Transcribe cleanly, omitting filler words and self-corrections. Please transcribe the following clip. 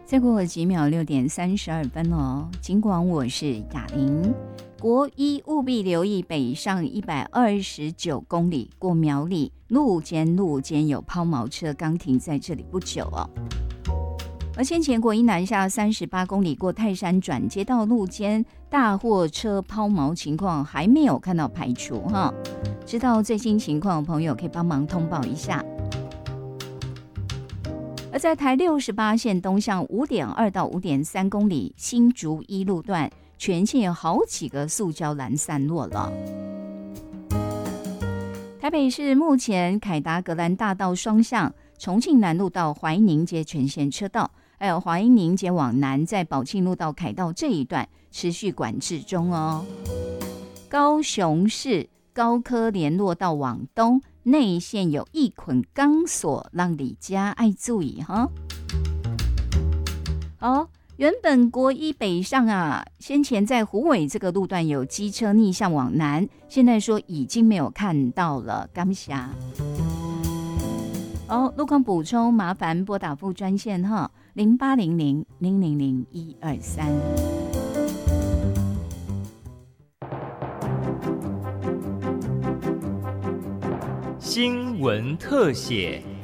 再过几秒6:32哦。尽管我是雅玲，国一务必留意北上129公里过苗栗，路肩有抛锚车刚停在这里不久哦。而先前国一南下38公里过泰山转接道路肩大货车抛锚情况还没有看到排除哈，知道最新情况的朋友可以帮忙通报一下。而在台68线东向5.2到5.3公里新竹一路段，全线有好几个塑胶篮散落了。台北市目前凯达格兰大道双向、重庆南路到怀宁街全线车道，还有怀宁街往南在宝庆路到凯道这一段持续管制中哦。高雄市高科联络道往东内线有一捆钢索，让李家爱注意哈。原本国一北上啊，先前在虎尾这个路段有机车逆向往南，现在说已经没有看到了，感谢。路况补充麻烦拨打副专线哈，0800-000-123。 新闻特写。